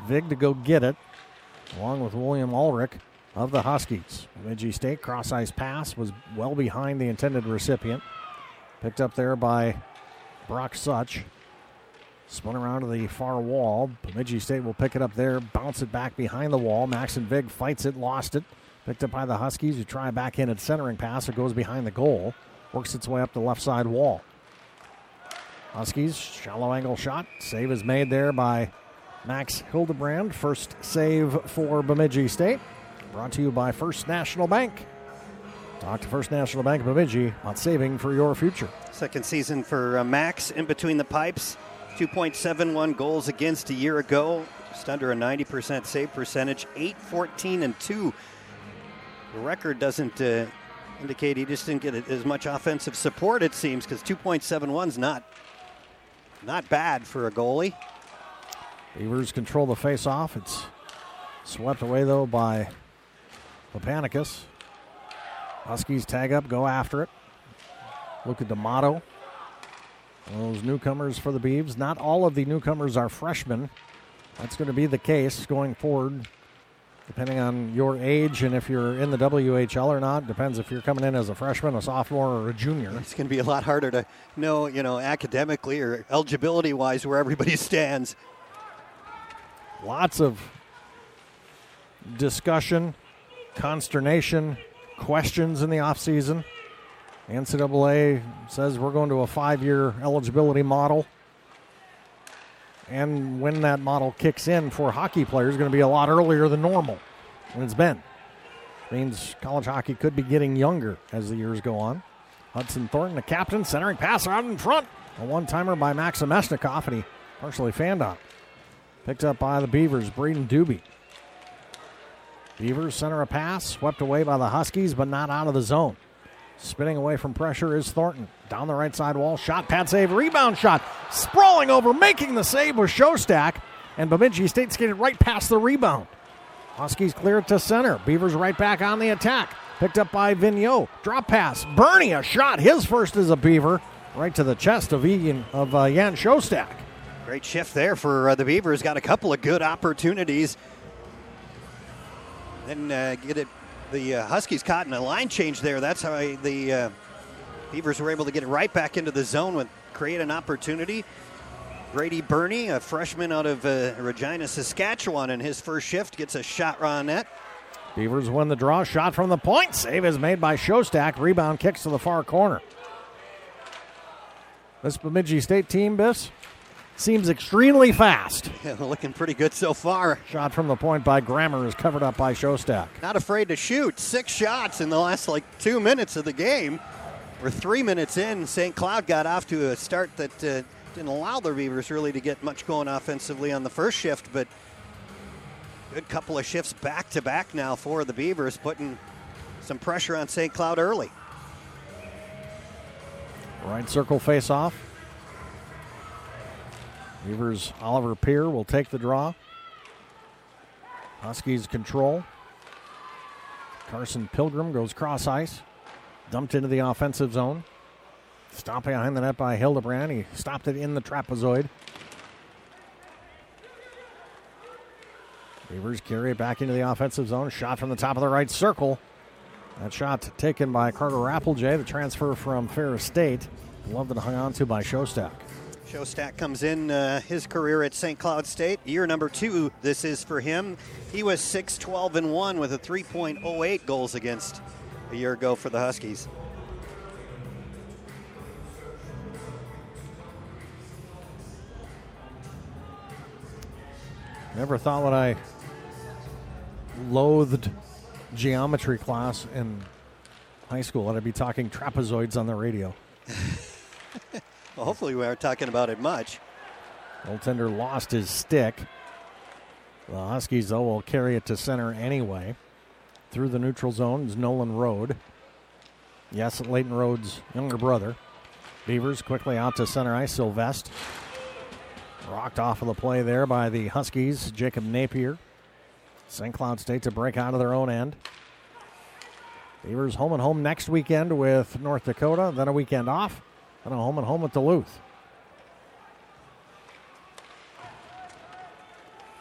Vig to go get it, along with William Ulrich of the Huskies. Bemidji State cross-ice pass was well behind the intended recipient. Picked up there by Brock Such. Spun around to the far wall. Bemidji State will pick it up there, bounce it back behind the wall. Maxon Vig fights it, lost it. Picked up by the Huskies, who try a backhanded centering pass. It goes behind the goal. Works its way up the left side wall. Huskies, shallow angle shot. Save is made there by Max Hildebrand. First save for Bemidji State. Brought to you by First National Bank. Talk to First National Bank of Bemidji about saving for your future. Second season for Max in between the pipes. 2.71 goals against a year ago. Just under a 90% save percentage. 8-14-2. The record doesn't indicate he just didn't get as much offensive support, it seems, because 2.71 is not bad for a goalie. Beavers control the face-off. It's swept away, though, by Papanicus. Huskies tag up, go after it. Look at D'Amato. Those newcomers for the Beavs. Not all of the newcomers are freshmen. That's going to be the case going forward, depending on your age and if you're in the WHL or not. Depends if you're coming in as a freshman, a sophomore, or a junior. It's going to be a lot harder to know, academically or eligibility-wise where everybody stands. Lots of discussion, consternation, questions in the offseason. NCAA says we're going to a 5-year eligibility model. And when that model kicks in for hockey players, it's going to be a lot earlier than normal than it's been. Means college hockey could be getting younger as the years go on. Hudson Thornton, the captain, centering pass out in front. A one-timer by Maxim Mesnikov, and he partially fanned on. Picked up by the Beavers, Braden Doobie. Beavers center a pass, swept away by the Huskies, but not out of the zone. Spinning away from pressure is Thornton. Down the right side wall, shot, pad save, rebound shot. Sprawling over, making the save was Shostak, and Bemidji State skated right past the rebound. Huskies clear it to center. Beavers right back on the attack. Picked up by Vigneault. Drop pass. Bernie, a shot. His first as a Beaver. Right to the chest of Jan Shostak. Great shift there for the Beavers. Got a couple of good opportunities. Then the Huskies caught in a line change there. That's how the Beavers were able to get it right back into the zone and create an opportunity. Brady Burney, a freshman out of Regina, Saskatchewan, in his first shift, gets a shot on net. Beavers win the draw. Shot from the point. Save is made by Shostak. Rebound kicks to the far corner. This Bemidji State team, Biss, seems extremely fast. Yeah, looking pretty good so far. Shot from the point by Grammer is covered up by Shostak. Not afraid to shoot. 6 shots in the last 2 minutes of the game. We're 3 minutes in. St. Cloud got off to a start that didn't allow the Beavers really to get much going offensively on the first shift, but good couple of shifts back-to-back now for the Beavers, putting some pressure on St. Cloud early. Right circle face-off. Beavers' Oliver Peer will take the draw. Huskies control. Carson Pilgrim goes cross-ice. Dumped into the offensive zone. Stopped behind the net by Hildebrand. He stopped it in the trapezoid. Beavers carry it back into the offensive zone. Shot from the top of the right circle. That shot taken by Carter Applejay, the transfer from Ferris State. Loved it hung on to by Shostak. Shostak comes in his career at St. Cloud State. Year number 2, this is for him. He was 6-12-1 with a 3.08 goals against a year ago for the Huskies. Never thought when I loathed geometry class in high school that I'd be talking trapezoids on the radio. Well, hopefully we aren't talking about it much. Goaltender lost his stick. The Huskies, though, will carry it to center anyway. Through the neutral zone is Nolan Rode. Yes, Leighton Rhodes' younger brother. Beavers quickly out to center ice. Sylvest. Rocked off of the play there by the Huskies. Jacob Napier. St. Cloud State to break out of their own end. Beavers home and home next weekend with North Dakota. Then a weekend off. Then a home and home with Duluth.